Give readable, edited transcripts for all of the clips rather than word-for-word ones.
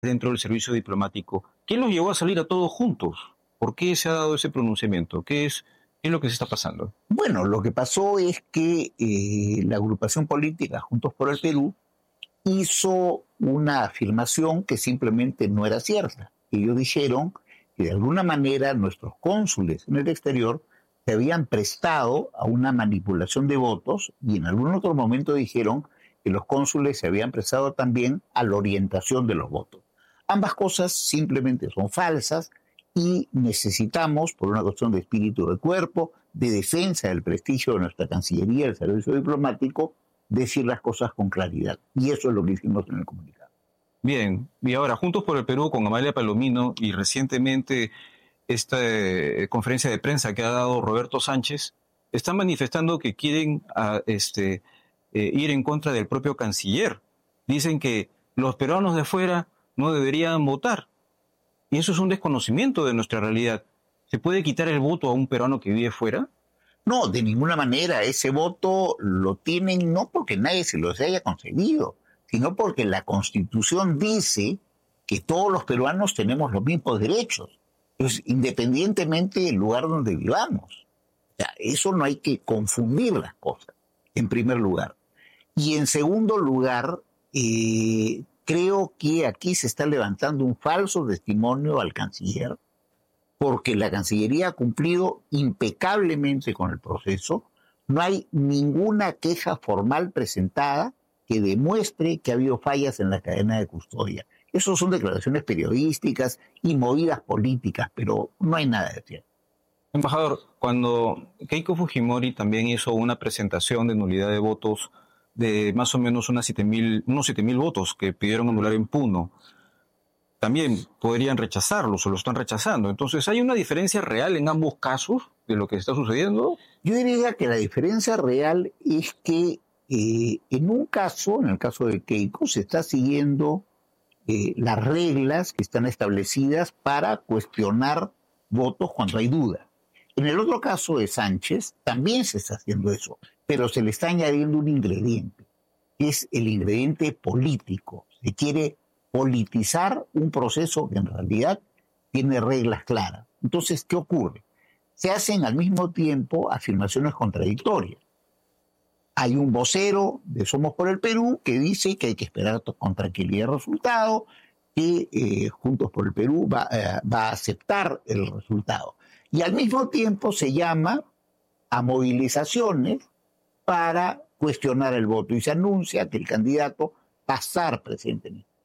dentro del servicio diplomático. ¿Qué los llevó a salir a todos juntos? ¿Por qué se ha dado ese pronunciamiento? ¿Qué es lo que se está pasando? Bueno, lo que pasó es que la agrupación política Juntos por el Perú hizo una afirmación que simplemente no era cierta. Ellos dijeron que de alguna manera nuestros cónsules en el exterior se habían prestado a una manipulación de votos y en algún otro momento dijeron que los cónsules se habían prestado también a la orientación de los votos. Ambas cosas simplemente son falsas y necesitamos, por una cuestión de espíritu de cuerpo, de defensa del prestigio de nuestra Cancillería, del servicio diplomático, decir las cosas con claridad. Y eso es lo que hicimos en el comunicado. Bien, y ahora, Juntos por el Perú con Amalia Palomino y recientemente esta conferencia de prensa que ha dado Roberto Sánchez, están manifestando que quieren ir en contra del propio canciller. Dicen que los peruanos de fuera no deberían votar. Y eso es un desconocimiento de nuestra realidad. ¿Se puede quitar el voto a un peruano que vive fuera? No, de ninguna manera. Ese voto lo tienen no porque nadie se los haya concedido, sino porque la Constitución dice que todos los peruanos tenemos los mismos derechos. Entonces, independientemente del lugar donde vivamos. O sea, eso no hay que confundir las cosas, en primer lugar. Y en segundo lugar, creo que aquí se está levantando un falso testimonio al canciller, porque la Cancillería ha cumplido impecablemente con el proceso. No hay ninguna queja formal presentada que demuestre que ha habido fallas en la cadena de custodia. Eso son declaraciones periodísticas y movidas políticas, pero no hay nada de cierto. Embajador, cuando Keiko Fujimori también hizo una presentación de nulidad de votos de más o menos unos 7.000 votos que pidieron anular en Puno, también podrían rechazarlos o lo están rechazando. Entonces, ¿hay una diferencia real en ambos casos de lo que está sucediendo? Yo diría que la diferencia real es que en un caso, en el caso de Keiko, se está siguiendo las reglas que están establecidas para cuestionar votos cuando hay duda. En el otro caso de Sánchez también se está haciendo eso, pero se le está añadiendo un ingrediente, que es el ingrediente político. Se quiere politizar un proceso que en realidad tiene reglas claras. Entonces, ¿qué ocurre? Se hacen al mismo tiempo afirmaciones contradictorias. Hay un vocero de Somos por el Perú que dice que hay que esperar con tranquilidad el resultado, que Juntos por el Perú va a aceptar el resultado. Y al mismo tiempo se llama a movilizaciones para cuestionar el voto y se anuncia que el candidato va a estar presente en esto.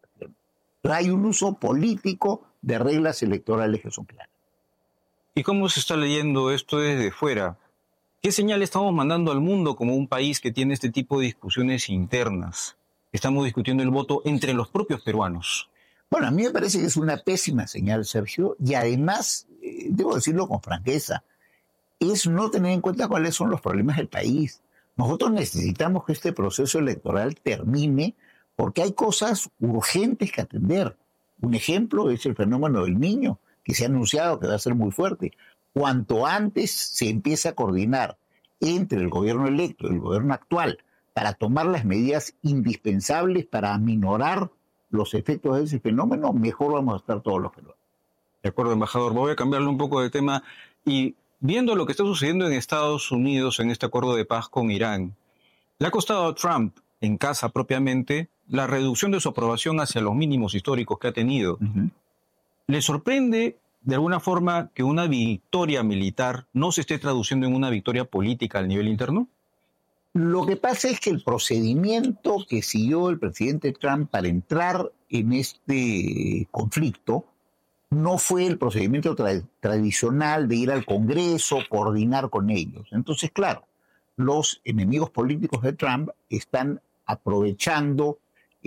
Hay un uso político de reglas electorales que son claras. ¿Y cómo se está leyendo esto desde fuera? ¿Qué señal estamos mandando al mundo como un país que tiene este tipo de discusiones internas? Estamos discutiendo el voto entre los propios peruanos. Bueno, a mí me parece que es una pésima señal, Sergio, y además, debo decirlo con franqueza, es no tener en cuenta cuáles son los problemas del país. Nosotros necesitamos que este proceso electoral termine porque hay cosas urgentes que atender. Un ejemplo es el fenómeno del Niño, que se ha anunciado que va a ser muy fuerte. Cuanto antes se empiece a coordinar entre el gobierno electo y el gobierno actual para tomar las medidas indispensables para aminorar los efectos de ese fenómeno, mejor vamos a estar todos los peruanos. De acuerdo, embajador. Voy a cambiarle un poco de tema y viendo lo que está sucediendo en Estados Unidos en este acuerdo de paz con Irán, le ha costado a Trump, en casa propiamente, la reducción de su aprobación hacia los mínimos históricos que ha tenido. Uh-huh. ¿Le sorprende de alguna forma que una victoria militar no se esté traduciendo en una victoria política al nivel interno? Lo que pasa es que el procedimiento que siguió el presidente Trump para entrar en este conflicto no fue el procedimiento tradicional de ir al Congreso, coordinar con ellos. Entonces, claro, los enemigos políticos de Trump están aprovechando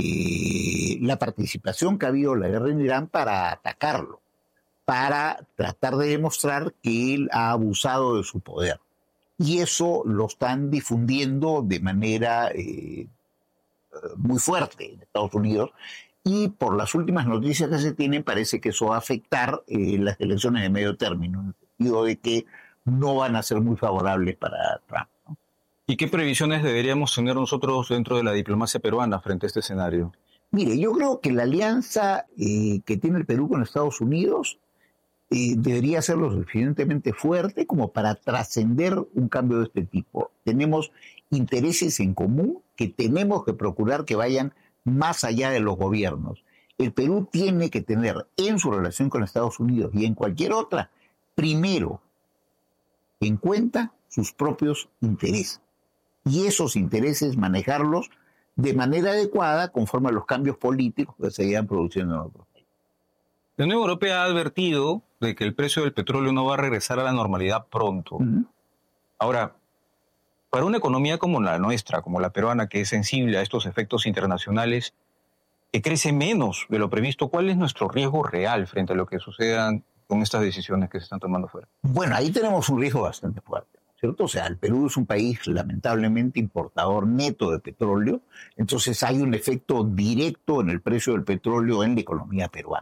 la participación que ha habido en la guerra en Irán para atacarlo, para tratar de demostrar que él ha abusado de su poder. Y eso lo están difundiendo de manera muy fuerte en Estados Unidos. Y por las últimas noticias que se tienen, parece que eso va a afectar las elecciones de medio término, en el sentido de que no van a ser muy favorables para Trump, ¿no? ¿Y qué previsiones deberíamos tener nosotros dentro de la diplomacia peruana frente a este escenario? Mire, yo creo que la alianza que tiene el Perú con Estados Unidos debería ser lo suficientemente fuerte como para trascender un cambio de este tipo. Tenemos intereses en común que tenemos que procurar que vayan más allá de los gobiernos. El Perú tiene que tener en su relación con Estados Unidos y en cualquier otra, primero, en cuenta sus propios intereses. Y esos intereses manejarlos de manera adecuada conforme a los cambios políticos que se vayan produciendo en otros países. La Unión Europea ha advertido de que el precio del petróleo no va a regresar a la normalidad pronto. Ahora, para una economía como la nuestra, como la peruana, que es sensible a estos efectos internacionales, que crece menos de lo previsto, ¿cuál es nuestro riesgo real frente a lo que sucedan con estas decisiones que se están tomando fuera? Bueno, ahí tenemos un riesgo bastante fuerte, ¿cierto? O sea, el Perú es un país lamentablemente importador neto de petróleo, entonces hay un efecto directo en el precio del petróleo en la economía peruana.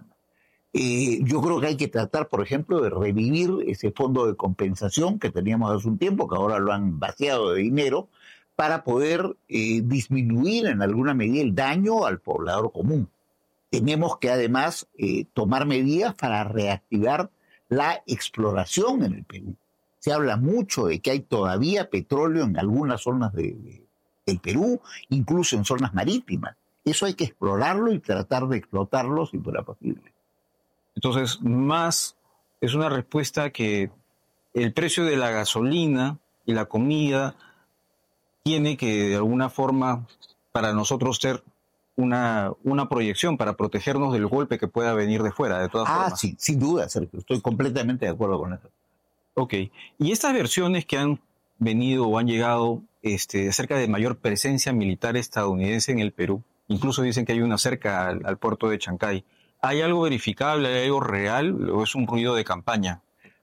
Yo creo que hay que tratar, por ejemplo, de revivir ese fondo de compensación que teníamos hace un tiempo, que ahora lo han vaciado de dinero, para poder disminuir en alguna medida el daño al poblador común. Tenemos que además tomar medidas para reactivar la exploración en el Perú. Se habla mucho de que hay todavía petróleo en algunas zonas del Perú, incluso en zonas marítimas. Eso hay que explorarlo y tratar de explotarlo si fuera posible. Entonces, más es una respuesta que el precio de la gasolina y la comida tiene que, de alguna forma, para nosotros ser una proyección para protegernos del golpe que pueda venir de fuera, de todas formas. Sí, sin duda, Sergio. Estoy completamente de acuerdo con eso. Ok. Y estas versiones que han venido o han llegado acerca de mayor presencia militar estadounidense en el Perú, incluso dicen que hay una cerca al puerto de Chancay. ¿Hay algo verificable, hay algo real o es un ruido de campaña?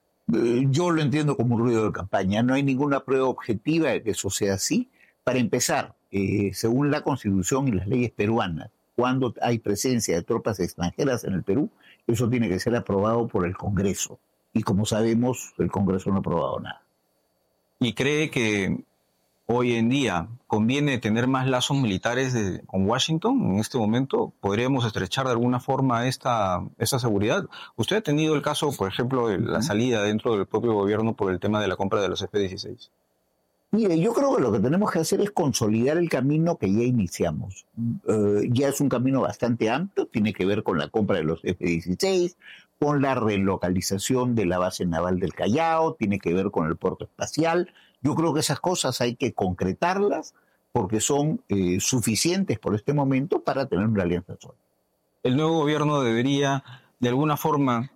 Yo lo entiendo como un ruido de campaña. No hay ninguna prueba objetiva de que eso sea así. Para empezar, según la Constitución y las leyes peruanas, cuando hay presencia de tropas extranjeras en el Perú, eso tiene que ser aprobado por el Congreso. Y como sabemos, el Congreso no ha aprobado nada. ¿Y cree que hoy en día conviene tener más lazos militares con Washington en este momento? ¿Podríamos estrechar de alguna forma esta seguridad? Usted ha tenido el caso, por ejemplo, de la salida dentro del propio gobierno por el tema de la compra de los F-16. Mire, yo creo que lo que tenemos que hacer es consolidar el camino que ya iniciamos. Ya es un camino bastante amplio, tiene que ver con la compra de los F-16, con la relocalización de la base naval del Callao, tiene que ver con el puerto espacial. Yo creo que esas cosas hay que concretarlas porque son suficientes por este momento para tener una alianza sólida. El nuevo gobierno debería, de alguna forma,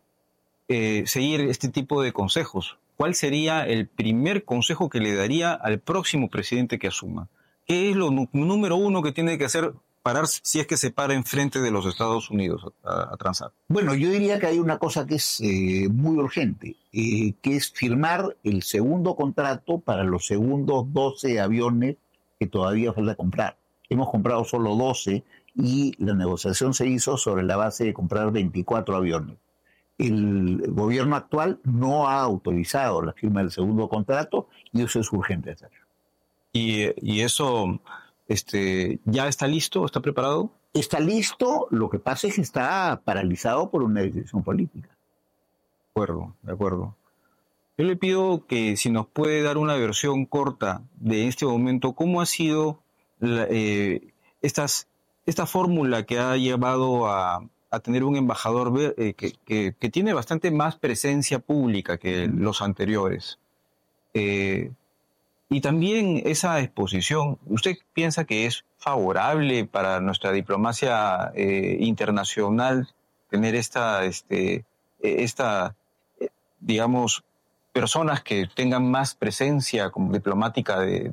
seguir este tipo de consejos. ¿Cuál sería el primer consejo que le daría al próximo presidente que asuma? ¿Qué es lo número uno que tiene que hacer si es que se para enfrente de los Estados Unidos a transar? Bueno, yo diría que hay una cosa que es muy urgente, que es firmar el segundo contrato para los segundos 12 aviones que todavía falta comprar. Hemos comprado solo 12 y la negociación se hizo sobre la base de comprar 24 aviones. El gobierno actual no ha autorizado la firma del segundo contrato y eso es urgente hacerlo. ¿Y eso ya está listo? ¿Está preparado? Está listo, lo que pasa es que está paralizado por una decisión política. De acuerdo. Yo le pido que si nos puede dar una versión corta de este momento, ¿cómo ha sido esta fórmula que ha llevado a tener un embajador que tiene bastante más presencia pública que los anteriores? Y también esa exposición, ¿usted piensa que es favorable para nuestra diplomacia internacional tener digamos, personas que tengan más presencia como diplomática de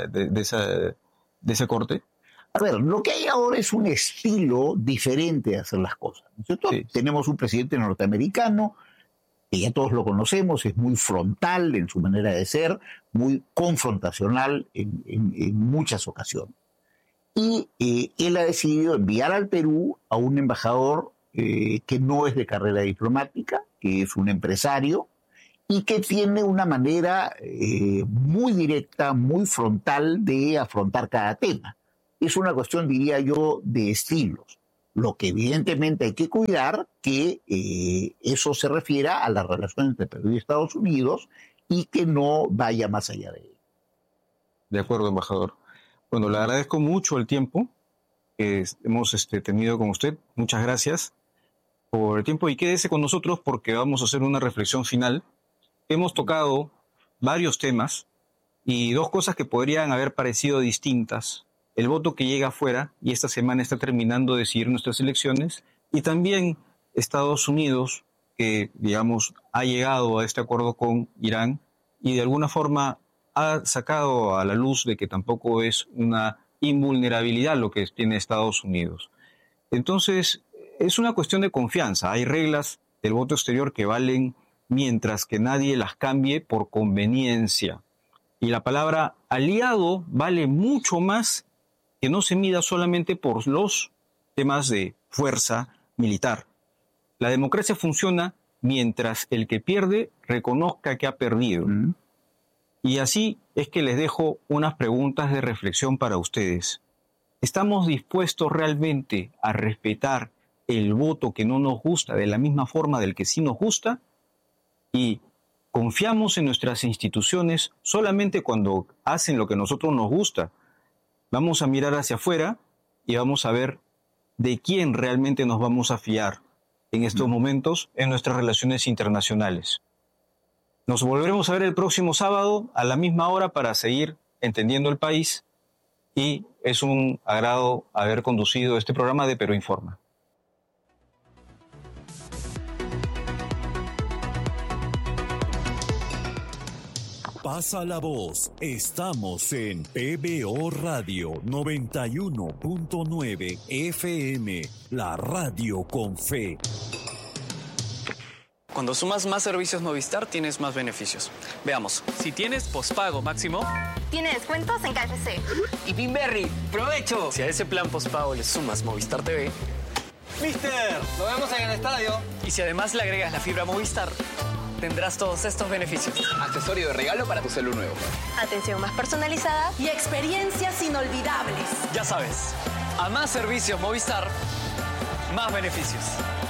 ese corte? A ver, lo que hay ahora es un estilo diferente de hacer las cosas, ¿no es cierto? Sí. Tenemos un presidente norteamericano, que ya todos lo conocemos, es muy frontal en su manera de ser, muy confrontacional en muchas ocasiones. Y él ha decidido enviar al Perú a un embajador que no es de carrera diplomática, que es un empresario, y que tiene una manera muy directa, muy frontal de afrontar cada tema. Es una cuestión, diría yo, de estilos. Lo que evidentemente hay que cuidar, que eso se refiera a las relaciones entre Perú y Estados Unidos y que no vaya más allá de ello. De acuerdo, embajador. Bueno, le agradezco mucho el tiempo que hemos tenido con usted. Muchas gracias por el tiempo y quédese con nosotros porque vamos a hacer una reflexión final. Hemos tocado varios temas y dos cosas que podrían haber parecido distintas. El voto que llega afuera, y esta semana está terminando de decidir nuestras elecciones, y también Estados Unidos, que, digamos, ha llegado a este acuerdo con Irán y de alguna forma ha sacado a la luz de que tampoco es una invulnerabilidad lo que tiene Estados Unidos. Entonces, es una cuestión de confianza. Hay reglas del voto exterior que valen mientras que nadie las cambie por conveniencia. Y la palabra aliado vale mucho más que no se mida solamente por los temas de fuerza militar. La democracia funciona mientras el que pierde reconozca que ha perdido. Y así es que les dejo unas preguntas de reflexión para ustedes. ¿Estamos dispuestos realmente a respetar el voto que no nos gusta de la misma forma del que sí nos gusta? ¿Y confiamos en nuestras instituciones solamente cuando hacen lo que a nosotros nos gusta? Vamos a mirar hacia afuera y vamos a ver de quién realmente nos vamos a fiar en estos momentos en nuestras relaciones internacionales. Nos volveremos a ver el próximo sábado a la misma hora para seguir entendiendo el país y es un agrado haber conducido este programa de Perú Informa. Pasa la voz. Estamos en PBO Radio 91.9 FM, la radio con fe. Cuando sumas más servicios Movistar, tienes más beneficios. Veamos. Si tienes pospago máximo, tiene descuentos en KFC. Y Pinberry, ¡provecho! Si a ese plan pospago le sumas Movistar TV, ¡Mister! ¡Nos vemos en el estadio! Y si además le agregas la fibra Movistar, tendrás todos estos beneficios. Accesorio de regalo para tu celu nuevo. Atención más personalizada y experiencias inolvidables. Ya sabes, a más servicios Movistar, más beneficios.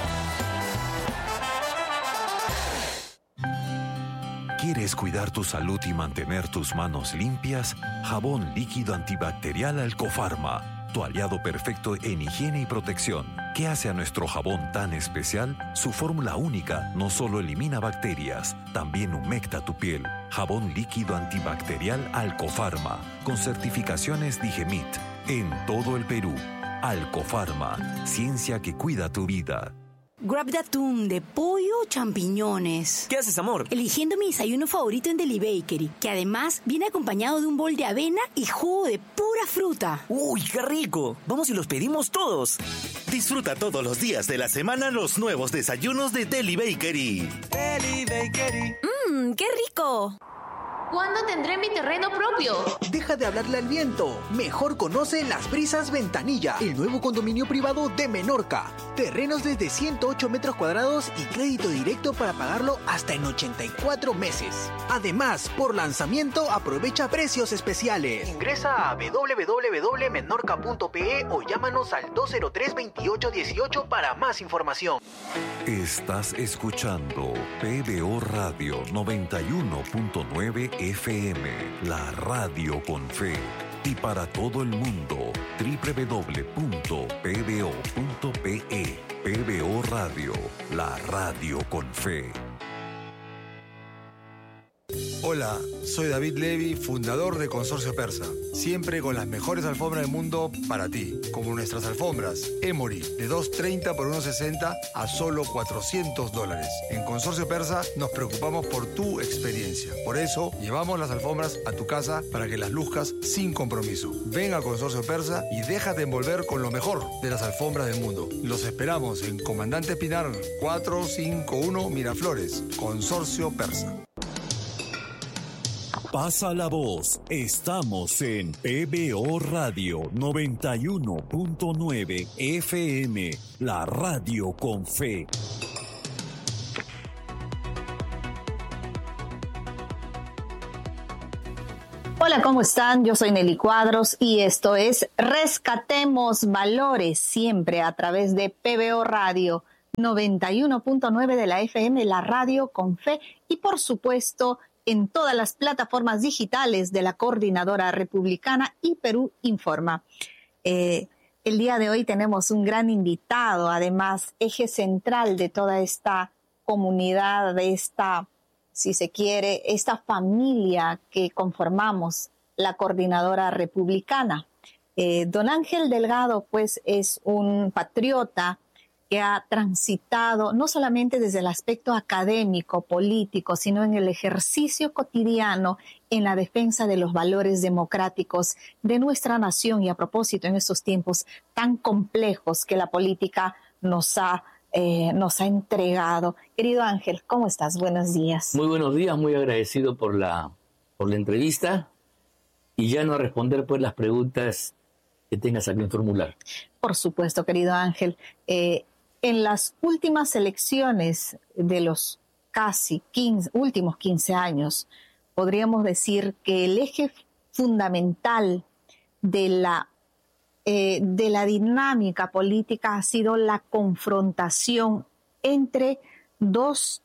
¿Quieres cuidar tu salud y mantener tus manos limpias? Jabón líquido antibacterial Alcofarma, tu aliado perfecto en higiene y protección. ¿Qué hace a nuestro jabón tan especial? Su fórmula única no solo elimina bacterias, también humecta tu piel. Jabón líquido antibacterial Alcofarma, con certificaciones Digemit, en todo el Perú. Alcofarma, ciencia que cuida tu vida. Grab de atún, de pollo o champiñones. ¿Qué haces, amor? Eligiendo mi desayuno favorito en Deli Bakery, que además viene acompañado de un bol de avena y jugo de pura fruta. ¡Uy, qué rico! Vamos y los pedimos todos. Disfruta todos los días de la semana los nuevos desayunos de Deli Bakery. Deli Bakery. ¡Qué rico! ¿Cuándo tendré mi terreno propio? Deja de hablarle al viento. Mejor conoce Las Brisas Ventanilla, el nuevo condominio privado de Menorca. Terrenos desde 108 metros cuadrados y crédito directo para pagarlo hasta en 84 meses. Además, por lanzamiento aprovecha precios especiales. Ingresa a www.menorca.pe o llámanos al 203-2818 para más información. Estás escuchando PBO Radio 91.9 FM, la radio con fe. Y para todo el mundo, www.pbo.pe. PBO Radio, la radio con fe. Hola, soy David Levy, fundador de Consorcio Persa. Siempre con las mejores alfombras del mundo para ti, como nuestras alfombras Emory, de $230 por $160 a solo $400. En Consorcio Persa nos preocupamos por tu experiencia. Por eso, llevamos las alfombras a tu casa para que las luzcas sin compromiso. Ven a Consorcio Persa y déjate envolver con lo mejor de las alfombras del mundo. Los esperamos en Comandante Pinar 451 Miraflores, Consorcio Persa. Pasa la voz. Estamos en PBO Radio 91.9 FM, la radio con fe. Hola, ¿cómo están? Yo soy Nelly Cuadros y esto es Rescatemos Valores, siempre a través de PBO Radio 91.9 de la FM, la radio con fe, y por supuesto en todas las plataformas digitales de la Coordinadora Republicana y Perú Informa. El día de hoy tenemos un gran invitado, además eje central de toda esta comunidad, de esta, si se quiere, esta familia que conformamos la Coordinadora Republicana. Don Ángel Delgado, pues, es un patriota que ha transitado no solamente desde el aspecto académico, político, sino en el ejercicio cotidiano en la defensa de los valores democráticos de nuestra nación, y a propósito en estos tiempos tan complejos que la política nos ha entregado. Querido Ángel, ¿cómo estás? Buenos días. Muy buenos días, muy agradecido por la entrevista, y ya no a responder pues las preguntas que tengas aquí en formular. Por supuesto, querido Ángel. En las últimas elecciones de los casi últimos 15 años, podríamos decir que el eje fundamental de la dinámica política ha sido la confrontación entre dos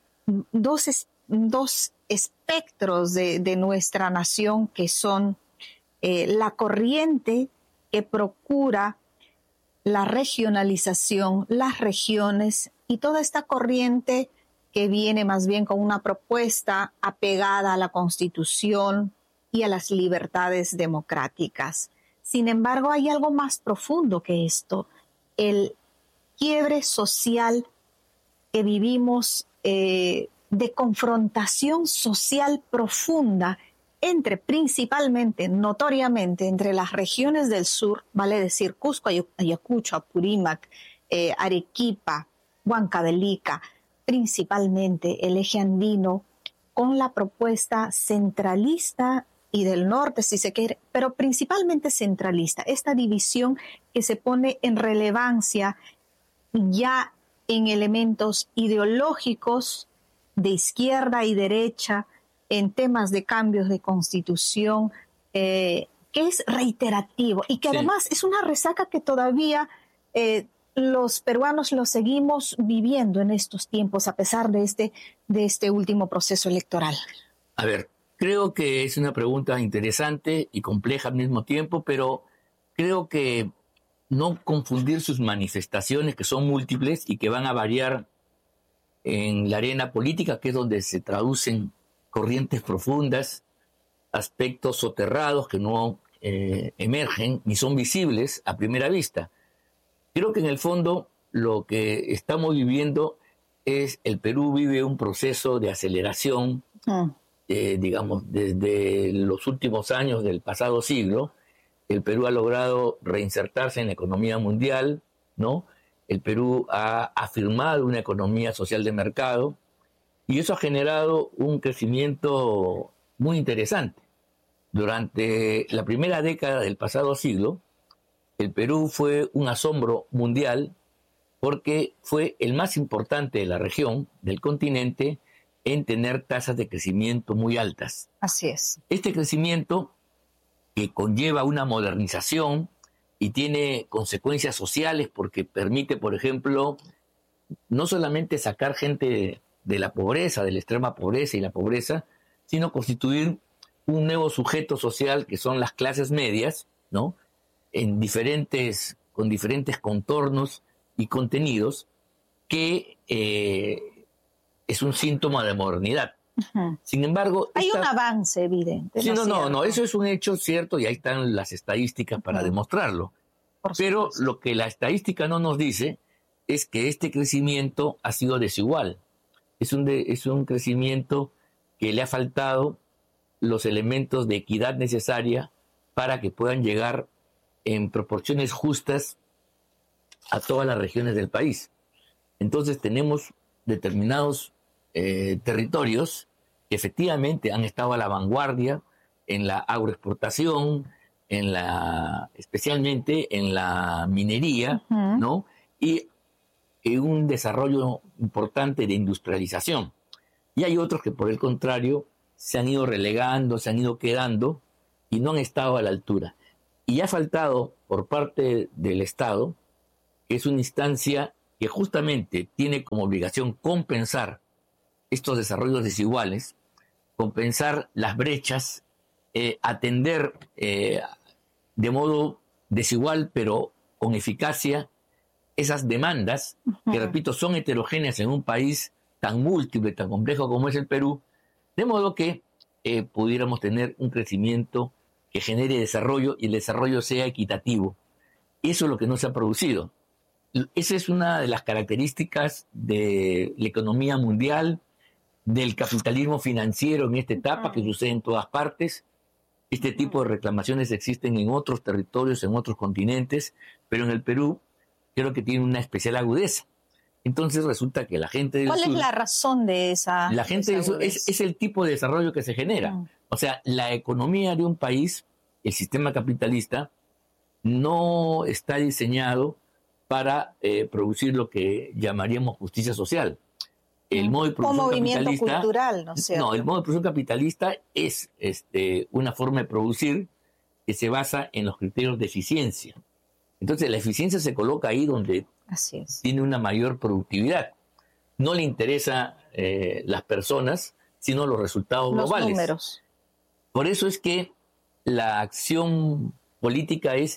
espectros de nuestra nación, que son la corriente que procura la regionalización, las regiones, y toda esta corriente que viene más bien con una propuesta apegada a la Constitución y a las libertades democráticas. Sin embargo, hay algo más profundo que esto, el quiebre social que vivimos, de confrontación social profunda principalmente, notoriamente, entre las regiones del sur, vale decir Cusco, Ayacucho, Apurímac, Arequipa, Huancavelica, principalmente el eje andino, con la propuesta centralista y del norte, si se quiere, pero principalmente centralista. Esta división que se pone en relevancia ya en elementos ideológicos de izquierda y derecha, en temas de cambios de constitución, que es reiterativo y que además es una resaca que todavía los peruanos lo seguimos viviendo en estos tiempos, a pesar de este último proceso electoral. A ver, creo que es una pregunta interesante y compleja al mismo tiempo, pero creo que no confundir sus manifestaciones, que son múltiples y que van a variar en la arena política, que es donde se traducen corrientes profundas, aspectos soterrados que no emergen ni son visibles a primera vista. Creo que en el fondo lo que estamos viviendo es, el Perú vive un proceso de aceleración, digamos, desde los últimos años del pasado siglo. El Perú ha logrado reinsertarse en la economía mundial, ¿no? El Perú ha afirmado una economía social de mercado, y eso ha generado un crecimiento muy interesante. Durante la primera década del pasado siglo, el Perú fue un asombro mundial porque fue el más importante de la región, del continente, en tener tasas de crecimiento muy altas. Así es. Este crecimiento, que conlleva una modernización y tiene consecuencias sociales, porque permite, por ejemplo, no solamente sacar gente de la pobreza, de la extrema pobreza y la pobreza, sino constituir un nuevo sujeto social, que son las clases medias, ¿no? Con diferentes contornos y contenidos, que es un síntoma de modernidad. Uh-huh. Sin embargo, hay un avance evidente. Sí, no, eso es un hecho cierto, y ahí están las estadísticas para demostrarlo. Pero lo que la estadística no nos dice es que este crecimiento ha sido desigual. Es un crecimiento que le ha faltado los elementos de equidad necesaria para que puedan llegar en proporciones justas a todas las regiones del país. Entonces tenemos determinados territorios que efectivamente han estado a la vanguardia en la agroexportación, especialmente en la minería, uh-huh, ¿no? Y un desarrollo importante de y hay otros que, por el contrario, se han ido relegando, se han ido quedando, y no han estado a la altura. Y ha faltado por parte del Estado, que es una instancia que justamente tiene como obligación compensar estos desarrollos desiguales, compensar las brechas, atender de modo desigual pero con eficacia esas demandas que, repito, son heterogéneas en un país tan múltiple, tan complejo como es el Perú, de modo que pudiéramos tener un crecimiento que genere desarrollo y el desarrollo sea equitativo. Eso es lo que no se ha producido. Esa es una de las características de la economía mundial, del capitalismo financiero en esta etapa, que sucede en todas partes. Este tipo de reclamaciones existen en otros territorios, en otros continentes, pero en el Perú creo que tiene una especial agudeza. Entonces resulta que la gente del ¿Cuál sur... es la razón de esa? La gente del sur es el tipo de desarrollo que se genera. O sea, la economía de un país, el sistema capitalista, no está diseñado para producir lo que llamaríamos justicia social. El modo de producción movimiento capitalista, cultural, ¿no es cierto? No, el modo de producción capitalista es una forma de producir que se basa en los criterios de eficiencia. Entonces la eficiencia se coloca ahí donde tiene una mayor productividad. No le interesa las personas, sino los resultados globales. Los números. Por eso es que la acción política es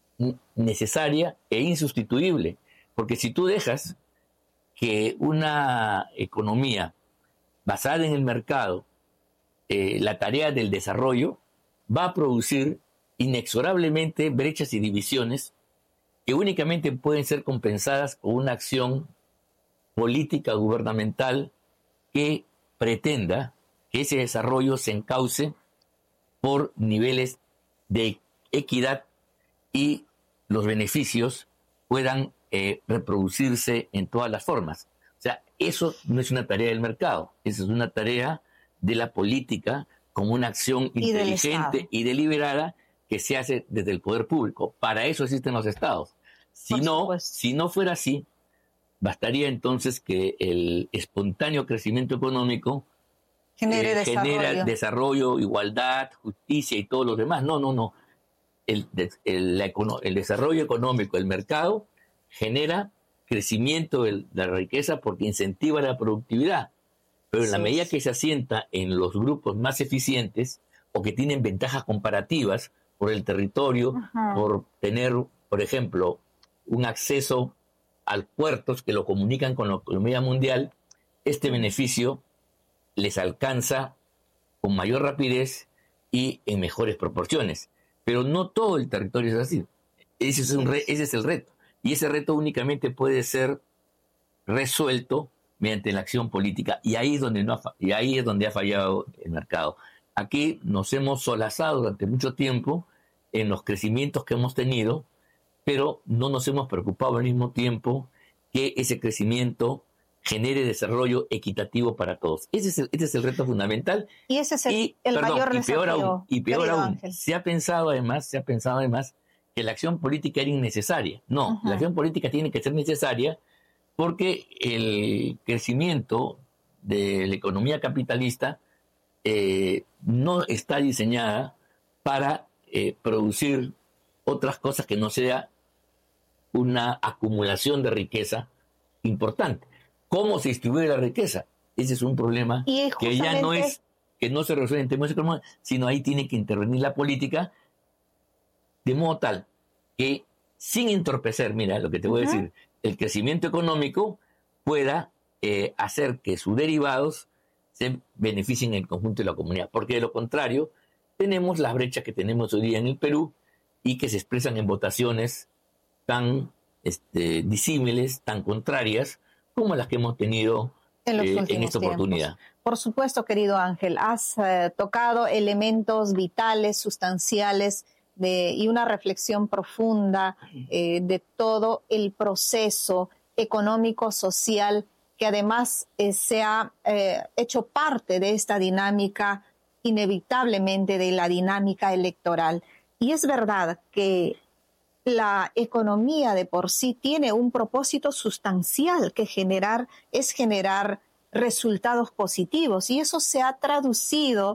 necesaria e insustituible, porque si tú dejas que una economía basada en el mercado, la tarea del desarrollo, va a producir inexorablemente brechas y divisiones que únicamente pueden ser compensadas con una acción política gubernamental que pretenda que ese desarrollo se encauce por niveles de equidad y los beneficios puedan reproducirse en todas las formas. O sea, eso no es una tarea del mercado, eso es una tarea de la política como una acción inteligente y deliberada que se hace desde el poder público. Para eso existen los estados. Si no fuera así, bastaría entonces que el espontáneo crecimiento económico genera desarrollo, igualdad, justicia y todos los demás. No. El desarrollo económico, el mercado, genera crecimiento de la riqueza porque incentiva la productividad. Pero en la medida que se asienta en los grupos más eficientes o que tienen ventajas comparativas por el territorio, por tener, por ejemplo, un acceso a puertos que lo comunican con la economía mundial, este beneficio les alcanza con mayor rapidez y en mejores proporciones. Pero no todo el territorio es así. Ese es el reto. Y ese reto únicamente puede ser resuelto mediante la acción política. Y ahí es donde ha fallado el mercado. Aquí nos hemos solazado durante mucho tiempo en los crecimientos que hemos tenido, pero no nos hemos preocupado al mismo tiempo que ese crecimiento genere desarrollo equitativo para todos. Este es el reto fundamental. Y ese es el mayor desafío. Y peor aún, se ha pensado además que la acción política era innecesaria. No, la acción política tiene que ser necesaria porque el crecimiento de la economía capitalista no está diseñada para producir otras cosas que no sea una acumulación de riqueza importante. ¿Cómo se distribuye la riqueza? Ese es un problema que ya no es, que no se resuelve en términos económicos, sino ahí tiene que intervenir la política de modo tal que, sin entorpecer, mira lo que te voy a decir, el crecimiento económico pueda hacer que sus derivados se beneficien en el conjunto de la comunidad. Porque de lo contrario, tenemos las brechas que tenemos hoy día en el Perú y que se expresan en votaciones tan disímiles, tan contrarias, como las que hemos tenido en esta oportunidad. Por supuesto, querido Ángel, has tocado elementos vitales, sustanciales y una reflexión profunda de todo el proceso económico, social, que además se ha hecho parte de esta dinámica, inevitablemente de la dinámica electoral. Y es verdad que la economía de por sí tiene un propósito sustancial que es generar resultados positivos, y eso se ha traducido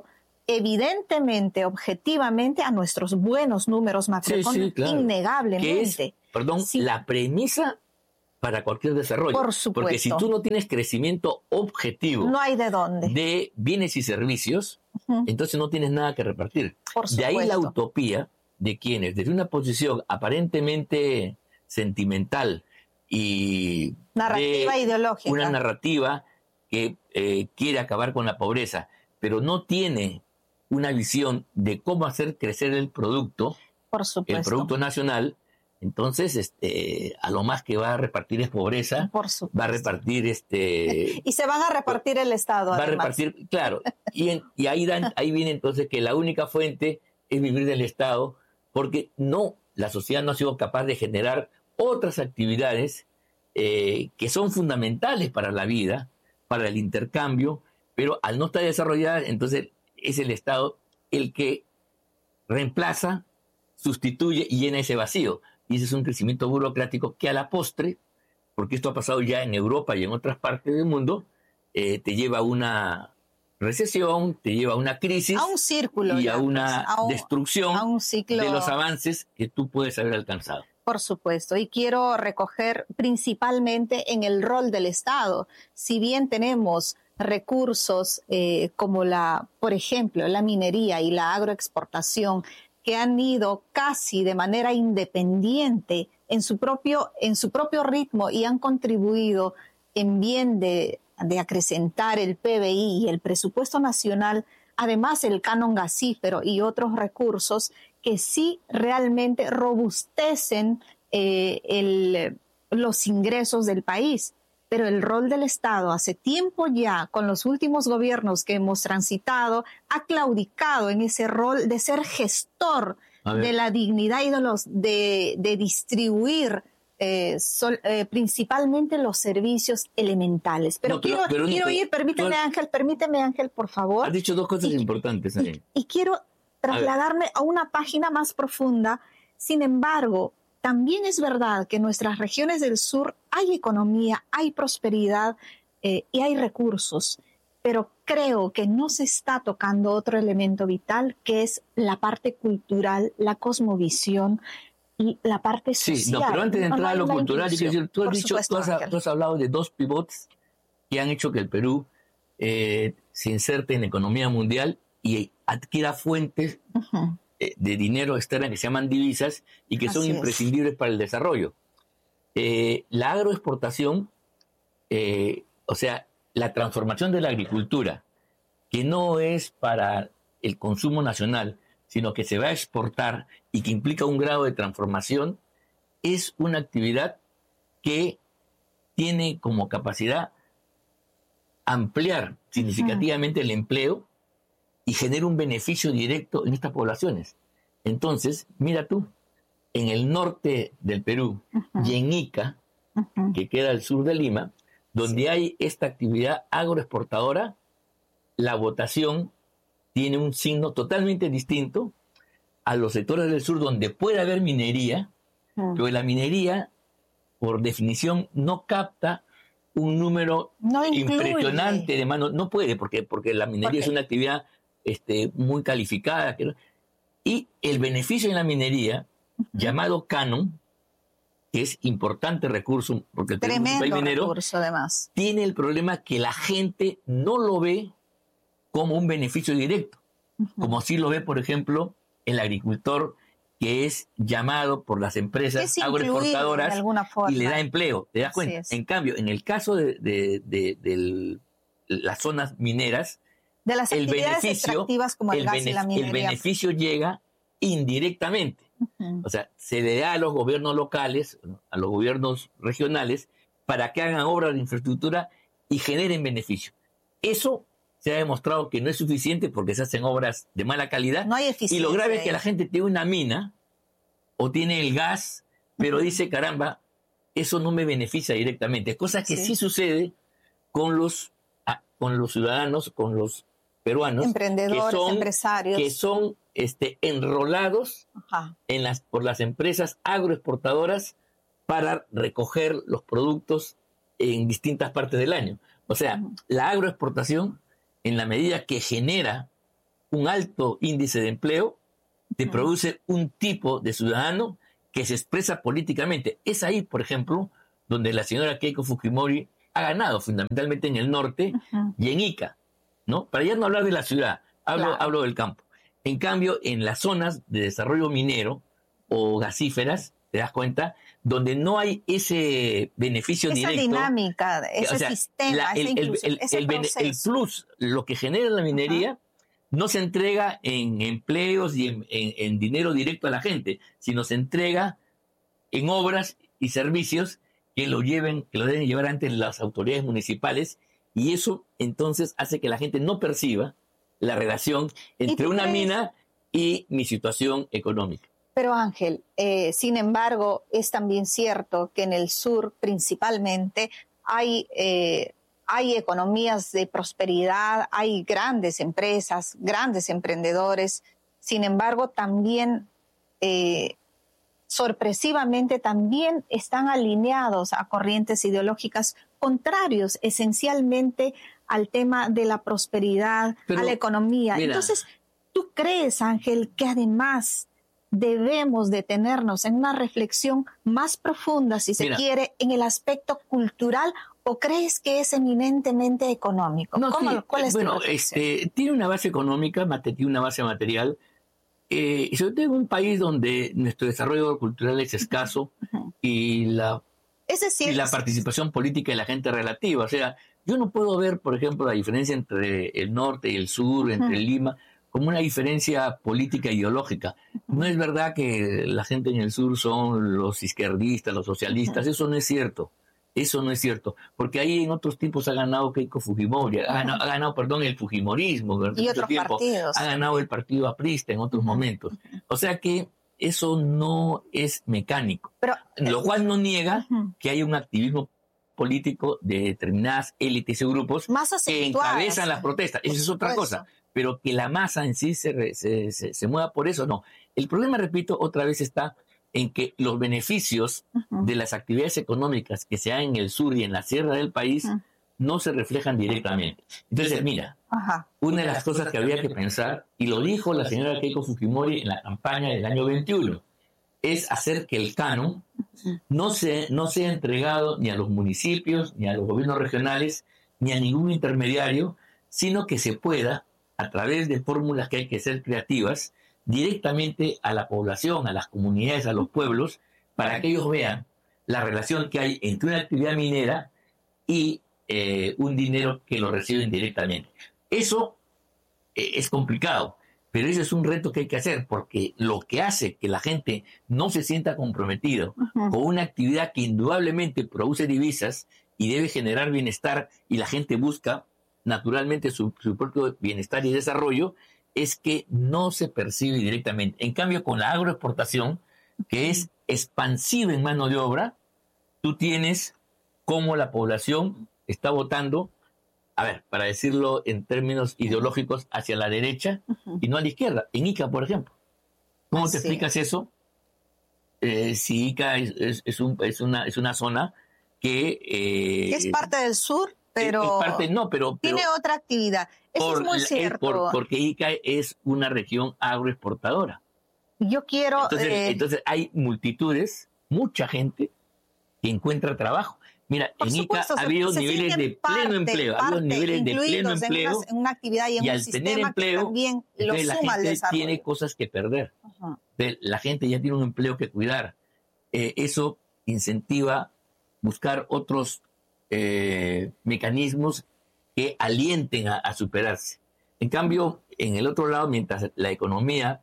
evidentemente, objetivamente, a nuestros buenos números macroeconómicos, claro. innegablemente. Que es, la premisa para cualquier desarrollo. Por supuesto. Porque si tú no tienes crecimiento objetivo, no hay de dónde, de bienes y servicios, entonces no tienes nada que repartir. Por de ahí supuesto. la utopía de quienes, desde una posición aparentemente sentimental y narrativa ideológica, una narrativa que quiere acabar con la pobreza, pero no tiene una visión de cómo hacer crecer el producto, por supuesto, el producto nacional, entonces a lo más que va a repartir es pobreza, va a repartir y se van a repartir el Estado, va además. a repartir, claro, y ahí viene entonces que la única fuente es vivir del Estado, porque la sociedad no ha sido capaz de generar otras actividades que son fundamentales para la vida, para el intercambio, pero al no estar desarrollada, entonces es el Estado el que reemplaza, sustituye y llena ese vacío. Y ese es un crecimiento burocrático que a la postre, porque esto ha pasado ya en Europa y en otras partes del mundo, te lleva a una recesión, te lleva a una crisis, a un círculo y ya, a una destrucción a un ciclo de los avances que tú puedes haber alcanzado. Por supuesto, y quiero recoger principalmente en el rol del Estado. Si bien tenemos recursos como por ejemplo, la minería y la agroexportación, que han ido casi de manera independiente en su propio ritmo y han contribuido en bien de acrecentar el PBI y el presupuesto nacional, además el canon gasífero y otros recursos que sí realmente robustecen los ingresos del país. Pero el rol del Estado hace tiempo ya, con los últimos gobiernos que hemos transitado, ha claudicado en ese rol de ser gestor de la dignidad y de distribuir principalmente los servicios elementales. Pero quiero ir, permíteme Ángel, por favor. Has dicho dos cosas importantes. Y quiero trasladarme a una página más profunda. Sin embargo, también es verdad que en nuestras regiones del sur hay economía, hay prosperidad y hay recursos, pero creo que no se está tocando otro elemento vital, que es la parte cultural, la cosmovisión y la parte social. Sí, pero antes de entrar a lo cultural, tú has hablado de dos pivots que han hecho que el Perú se inserte en la economía mundial y adquiera fuentes de dinero externa que se llaman divisas y que son imprescindibles para el desarrollo. La agroexportación, o sea, la transformación de la agricultura, que no es para el consumo nacional, sino que se va a exportar y que implica un grado de transformación, es una actividad que tiene como capacidad ampliar significativamente el empleo y genera un beneficio directo en estas poblaciones. Entonces, mira tú, en el norte del Perú y en Ica, que queda al sur de Lima, donde hay esta actividad agroexportadora, la votación tiene un signo totalmente distinto a los sectores del sur donde puede haber minería, pero la minería, por definición, no capta un número impresionante de manos. No puede, porque la minería es una actividad muy calificada. Y el beneficio en la minería, llamado canon, que es importante recurso, porque tremendo hay minero, recurso además, tiene el problema que la gente no lo ve como un beneficio directo, como sí lo ve, por ejemplo, el agricultor, que es llamado por las empresas agroexportadoras y le da empleo, ¿te das cuenta? En cambio, en el caso de las zonas mineras, de las actividades extractivas como el gas y la minería, el beneficio llega indirectamente. O sea, se le da a los gobiernos locales, a los gobiernos regionales, para que hagan obras de infraestructura y generen beneficio. Eso se ha demostrado que no es suficiente porque se hacen obras de mala calidad. No hay eficiencia. Y lo grave es que la gente tiene una mina o tiene el gas, pero dice, caramba, eso no me beneficia directamente. Cosa que sí sucede con los ciudadanos, con los peruanos, emprendedores, empresarios, que son enrolados por las empresas agroexportadoras para recoger los productos en distintas partes del año. O sea, la agroexportación, en la medida que genera un alto índice de empleo, te produce un tipo de ciudadano que se expresa políticamente. Es ahí, por ejemplo, donde la señora Keiko Fujimori ha ganado, fundamentalmente en el norte y en Ica, ¿no? Para ya no hablar de la ciudad, hablo del campo. En cambio, en las zonas de desarrollo minero o gasíferas, te das cuenta, donde no hay ese beneficio esa directo. dinámica, ese sistema, el plus, lo que genera la minería, no se entrega en empleos y en dinero directo a la gente, sino se entrega en obras y servicios que lo deben llevar antes las autoridades municipales, y eso entonces hace que la gente no perciba la relación entre una mina y mi situación económica. Pero Ángel, sin embargo, es también cierto que en el sur principalmente hay economías de prosperidad, hay grandes empresas, grandes emprendedores. Sin embargo, también, sorpresivamente, también están alineados a corrientes ideológicas contrarios esencialmente al tema de la prosperidad, a la economía. Mira, entonces, ¿tú crees, Ángel, que además debemos detenernos en una reflexión más profunda, si se quiere, en el aspecto cultural, o crees que es eminentemente económico? No, ¿Cuál es tu tiene una base económica, tiene una base material, y sobre todo en un país donde nuestro desarrollo cultural es escaso y la participación política de la gente relativa. O sea, yo no puedo ver, por ejemplo, la diferencia entre el norte y el sur, entre Lima, como una diferencia política ideológica. No es verdad que la gente en el sur son los izquierdistas, los socialistas. Eso no es cierto. Eso no es cierto. Porque ahí en otros tiempos ha ganado Keiko Fujimori, ha ganado, el fujimorismo. Y otros partidos. Ha ganado el partido aprista en otros momentos. O sea que eso no es mecánico. Lo cual no niega que hay un activismo político de determinadas élites y grupos que encabezan las protestas. Esa es otra cosa. Pero que la masa en sí se mueva por eso, no. El problema, repito, otra vez está en que los beneficios de las actividades económicas que se dan en el sur y en la sierra del país no se reflejan directamente. Entonces, mira, una de las cosas que habría que pensar, y lo dijo la señora Keiko Fujimori en la campaña del año 21, es hacer que el canon no sea entregado ni a los municipios, ni a los gobiernos regionales, ni a ningún intermediario, sino que se pueda, a través de fórmulas que hay que ser creativas, directamente a la población, a las comunidades, a los pueblos, para que ellos vean la relación que hay entre una actividad minera y un dinero que lo reciben directamente. Eso es complicado, pero ese es un reto que hay que hacer, porque lo que hace que la gente no se sienta comprometido con una actividad que indudablemente produce divisas y debe generar bienestar, y la gente busca naturalmente su propio bienestar y desarrollo, es que no se percibe directamente. En cambio, con la agroexportación, que es expansiva en mano de obra, tú tienes cómo la población está votando, para decirlo en términos ideológicos, hacia la derecha y no a la izquierda. En Ica, por ejemplo. ¿Cómo te explicas eso? Si Ica es una zona que es parte del sur, pero tiene otra actividad. Eso es muy cierto. Porque Ica es una región agroexportadora. Yo quiero... Entonces hay multitudes, mucha gente que encuentra trabajo. Mira, en Ica ha habido niveles de pleno empleo. Ha habido niveles de pleno empleo. En una actividad y en un sistema que también lo suma al desarrollo. La gente tiene cosas que perder. La gente ya tiene un empleo que cuidar. Eso incentiva buscar otros mecanismos que alienten a superarse. En cambio, en el otro lado, mientras la economía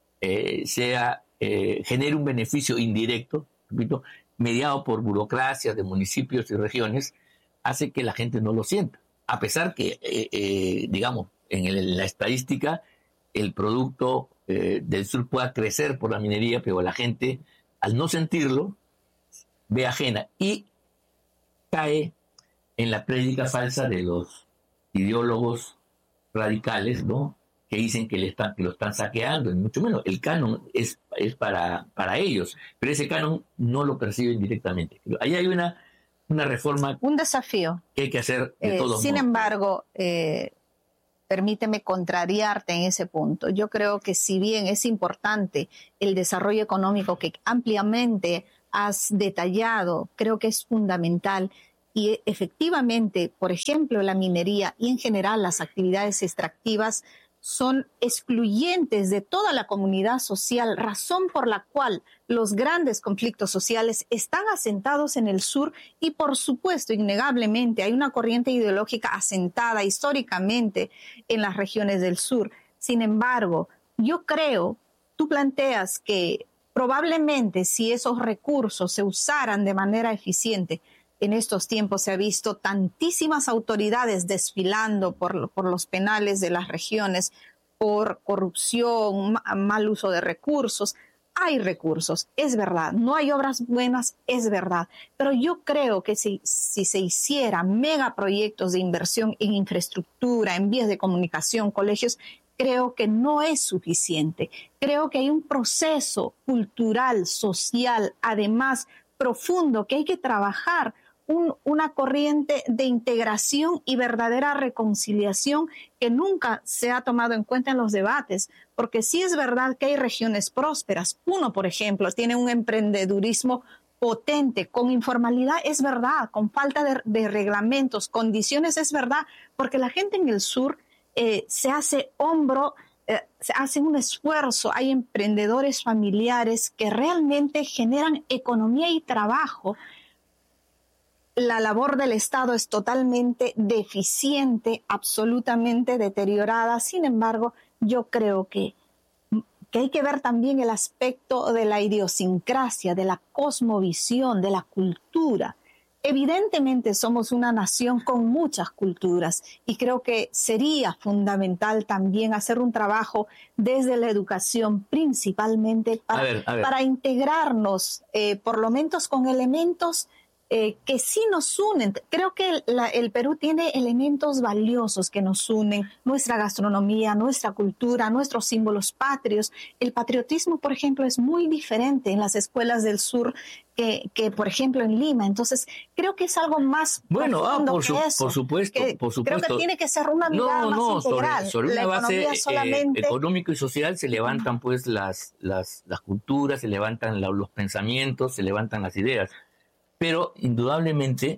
genere un beneficio indirecto, repito, mediado por burocracias de municipios y regiones, hace que la gente no lo sienta. A pesar que, digamos, en la estadística, el producto del sur pueda crecer por la minería, pero la gente, al no sentirlo, ve ajena y cae en la prédica falsa de los ideólogos radicales, ¿no?, que dicen que lo están saqueando, y mucho menos. El canon es para ellos, pero ese canon no lo perciben directamente. Ahí hay una reforma. Un desafío. Que hay que hacer de todos modos. Sin embargo, permíteme contrariarte en ese punto. Yo creo que si bien es importante el desarrollo económico que ampliamente has detallado, creo que es fundamental y efectivamente, por ejemplo, la minería y en general las actividades extractivas son excluyentes de toda la comunidad social, razón por la cual los grandes conflictos sociales están asentados en el sur y, por supuesto, innegablemente, hay una corriente ideológica asentada históricamente en las regiones del sur. Sin embargo, yo creo, tú planteas que probablemente si esos recursos se usaran de manera eficiente, en estos tiempos se ha visto tantísimas autoridades desfilando por los penales de las regiones por corrupción, mal uso de recursos. Hay recursos, es verdad. No hay obras buenas, es verdad. Pero yo creo que si se hicieran megaproyectos de inversión en infraestructura, en vías de comunicación, colegios, creo que no es suficiente. Creo que hay un proceso cultural, social, además profundo, que hay que trabajar una corriente de integración y verdadera reconciliación que nunca se ha tomado en cuenta en los debates, porque sí es verdad que hay regiones prósperas. Uno, por ejemplo, tiene un emprendedurismo potente, con informalidad, es verdad, con falta de reglamentos, condiciones, es verdad, porque la gente en el sur se hace se hace un esfuerzo, hay emprendedores familiares que realmente generan economía y trabajo. La labor del Estado es totalmente deficiente, absolutamente deteriorada. Sin embargo, yo creo que hay que ver también el aspecto de la idiosincrasia, de la cosmovisión, de la cultura. Evidentemente somos una nación con muchas culturas y creo que sería fundamental también hacer un trabajo desde la educación principalmente para integrarnos, por lo menos con elementos que sí nos unen. Creo que el Perú tiene elementos valiosos que nos unen, nuestra gastronomía, nuestra cultura, nuestros símbolos patrios. El patriotismo, por ejemplo, es muy diferente en las escuelas del sur que por ejemplo, en Lima. Entonces, creo que es algo más profundo que eso. Por supuesto. Creo que tiene que ser una mirada más integral. Sobre una base económico y social se levantan pues las culturas, se levantan los pensamientos, se levantan las ideas. Pero indudablemente,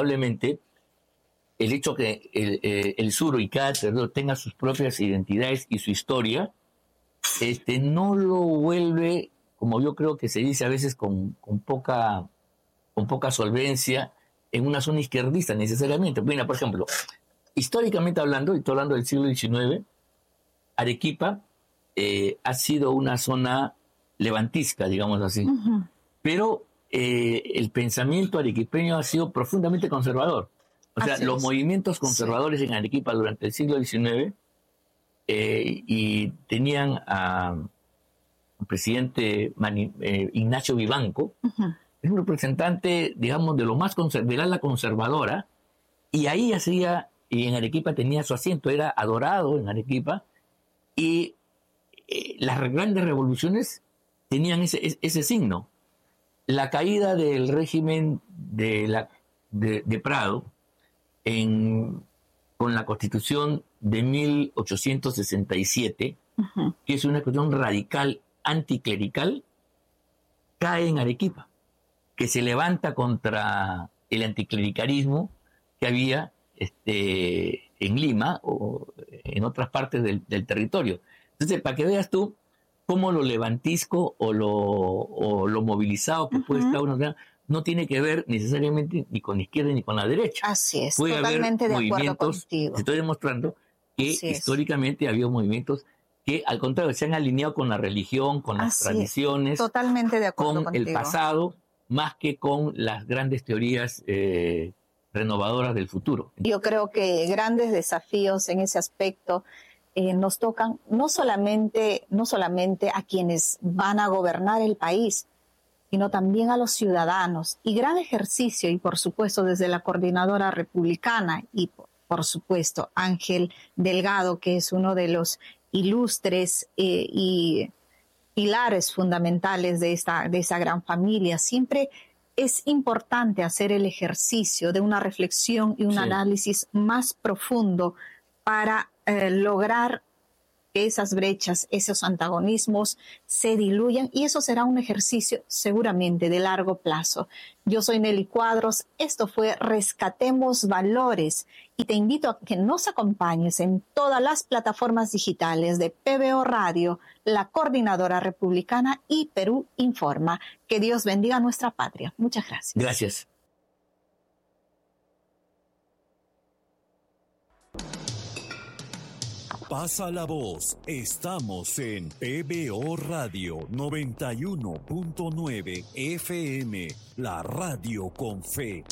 el hecho que el sur y cada territorio tenga sus propias identidades y su historia, no lo vuelve, como yo creo que se dice a veces con poca solvencia, en una zona izquierdista necesariamente. Mira, por ejemplo, históricamente hablando, y estoy hablando del siglo XIX, Arequipa ha sido una zona levantisca, digamos así. Uh-huh. Pero el pensamiento arequipeño ha sido profundamente conservador. O sea, los movimientos conservadores en Arequipa durante el siglo XIX y tenían al presidente Ignacio Vivanco, uh-huh. Es un representante, digamos, de lo más del ala conservadora, y ahí y en Arequipa tenía su asiento, era adorado en Arequipa, y las grandes revoluciones tenían ese signo. La caída del régimen de Prado con la Constitución de 1867, uh-huh. que es una cuestión radical, anticlerical, cae en Arequipa, que se levanta contra el anticlericalismo que había en Lima o en otras partes del territorio. Entonces, para que veas tú cómo lo levantisco o lo movilizado que uh-huh. puede estar uno, no tiene que ver necesariamente ni con la izquierda ni con la derecha. Así es, puede totalmente haber de acuerdo contigo. Te estoy demostrando que históricamente había movimientos que al contrario se han alineado con la religión, con las tradiciones, totalmente de acuerdo con contigo. El pasado, más que con las grandes teorías renovadoras del futuro. Yo creo que grandes desafíos en ese aspecto nos tocan no solamente a quienes van a gobernar el país, sino también a los ciudadanos. Y gran ejercicio, y por supuesto desde la Coordinadora Republicana, y por supuesto Ángel Delgado, que es uno de los ilustres y pilares fundamentales de esa gran familia. Siempre es importante hacer el ejercicio de una reflexión y un análisis más profundo para lograr que esas brechas, esos antagonismos se diluyan, y eso será un ejercicio seguramente de largo plazo. Yo soy Nelly Cuadros, esto fue Rescatemos Valores, y te invito a que nos acompañes en todas las plataformas digitales de PBO Radio, la Coordinadora Republicana y Perú Informa. Que Dios bendiga a nuestra patria. Muchas gracias. Gracias. Pasa la voz. Estamos en PBO Radio 91.9 FM, la radio con fe.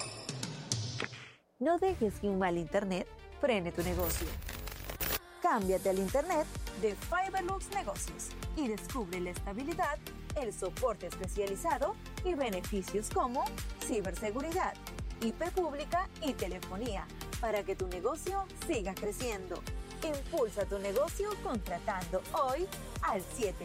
No dejes que un mal internet frene tu negocio. Cámbiate al internet de Fiberlux Negocios y descubre la estabilidad, el soporte especializado y beneficios como ciberseguridad, IP pública y telefonía para que tu negocio siga creciendo. Impulsa tu negocio contratando hoy al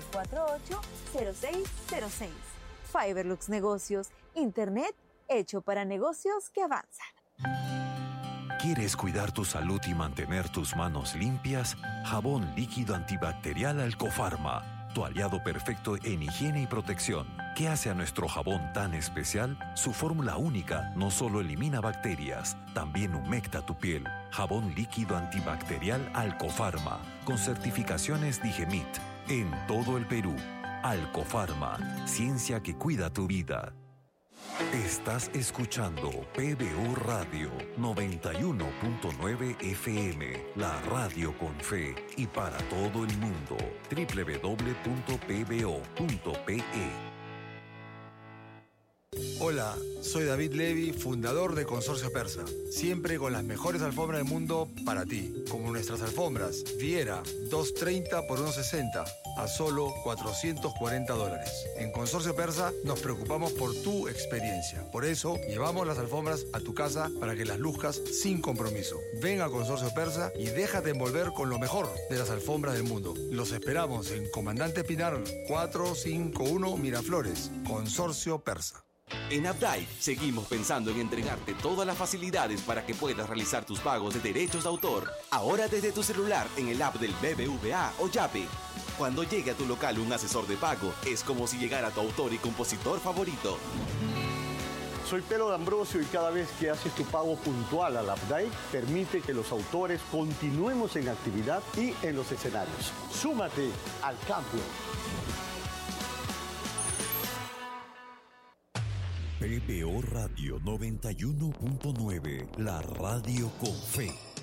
748-0606. Fiberlux Negocios, internet hecho para negocios que avanzan. ¿Quieres cuidar tu salud y mantener tus manos limpias? Jabón líquido antibacterial Alcofarma, tu aliado perfecto en higiene y protección. ¿Qué hace a nuestro jabón tan especial? Su fórmula única no solo elimina bacterias, también humecta tu piel. Jabón líquido antibacterial Alcofarma, con certificaciones Digemit, en todo el Perú. Alcofarma, ciencia que cuida tu vida. Estás escuchando PBO Radio 91.9 FM, la radio con fe, y para todo el mundo, www.pbo.pe. Hola, soy David Levy, fundador de Consorcio Persa. Siempre con las mejores alfombras del mundo para ti. Como nuestras alfombras Viera, 230 por 160, a solo $440. En Consorcio Persa nos preocupamos por tu experiencia. Por eso, llevamos las alfombras a tu casa para que las luzcas sin compromiso. Ven a Consorcio Persa y déjate envolver con lo mejor de las alfombras del mundo. Los esperamos en Comandante Pinar 451 Miraflores. Consorcio Persa. En Updike seguimos pensando en entregarte todas las facilidades para que puedas realizar tus pagos de derechos de autor. Ahora desde tu celular en el app del BBVA o Yape. Cuando llegue a tu local un asesor de pago, es como si llegara tu autor y compositor favorito. Soy Pedro D'Ambrosio y cada vez que haces tu pago puntual al Updike, permite que los autores continuemos en actividad y en los escenarios. Súmate al cambio. PBO Radio 91.9, la radio con fe.